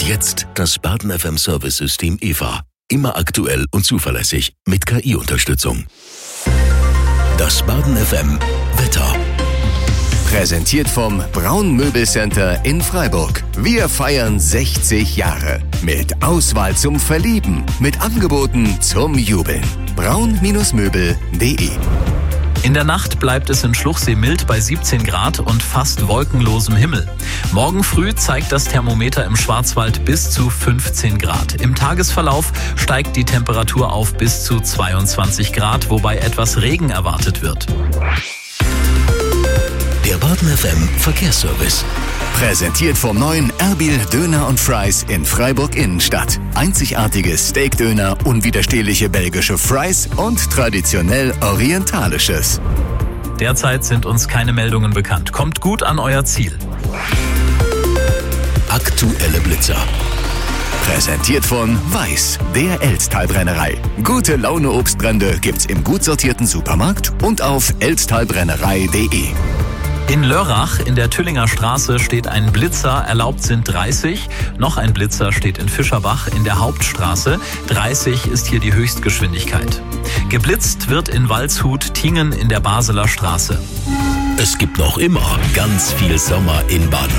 jetzt das Baden FM Service System EVA. Immer aktuell und zuverlässig mit KI-Unterstützung. Das Baden FM Wetter. Präsentiert vom Braun Möbelcenter in Freiburg. Wir feiern 60 Jahre. Mit Auswahl zum Verlieben. Mit Angeboten zum Jubeln. braun-möbel.de. In der Nacht bleibt es in Schluchsee mild bei 17 Grad und fast wolkenlosem Himmel. Morgen früh zeigt das Thermometer im Schwarzwald bis zu 15 Grad. Im Tagesverlauf steigt die Temperatur auf bis zu 22 Grad, wobei etwas Regen erwartet wird. Der Baden FM Verkehrsservice. Präsentiert vom neuen Erbil Döner und Fries in Freiburg Innenstadt. Einzigartige Steakdöner, unwiderstehliche belgische Fries und traditionell orientalisches. Derzeit sind uns keine Meldungen bekannt. Kommt gut an euer Ziel. Aktuelle Blitzer. Präsentiert von Weiß, der Elztalbrennerei. Gute Laune Obstbrände gibt's im gut sortierten Supermarkt und auf elztalbrennerei.de. In Lörrach in der Tüllinger Straße steht ein Blitzer, erlaubt sind 30. Noch ein Blitzer steht in Fischerbach in der Hauptstraße. 30 ist hier die Höchstgeschwindigkeit. Geblitzt wird in Waldshut-Tiengen in der Baseler Straße. Es gibt noch immer ganz viel Sommer in Baden.